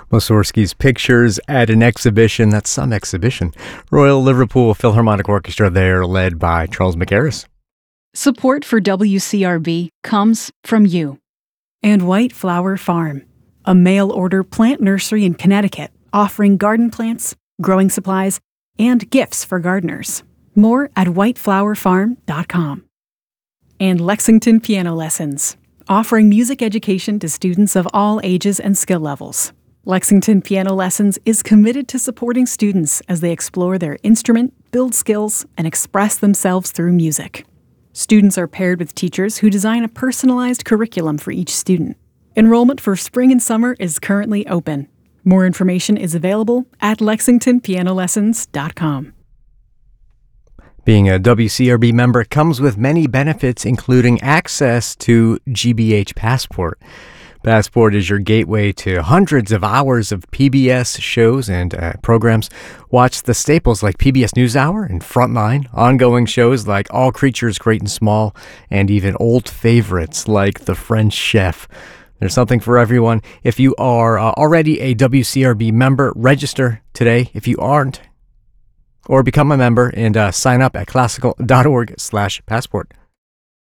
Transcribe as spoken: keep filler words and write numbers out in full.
Mussorgsky's pictures at an exhibition. That's some exhibition. Royal Liverpool Philharmonic Orchestra there, led by Charles McGarris. Support for W C R B comes from you. And White Flower Farm, a mail-order plant nursery in Connecticut, offering garden plants, growing supplies, and gifts for gardeners. More at white flower farm dot com. And Lexington Piano Lessons, offering music education to students of all ages and skill levels. Lexington Piano Lessons is committed to supporting students as they explore their instrument, build skills, and express themselves through music. Students are paired with teachers who design a personalized curriculum for each student. Enrollment for spring and summer is currently open. More information is available at lexington piano lessons dot com. Being a W C R B member comes with many benefits, including access to G B H Passport. Passport is your gateway to hundreds of hours of P B S shows and uh, programs. Watch the staples like P B S NewsHour and Frontline, ongoing shows like All Creatures Great and Small, and even old favorites like The French Chef. There's something for everyone. If you are uh, already a W C R B member, register today. If you aren't, or become a member and uh, sign up at classical dot org slash passport.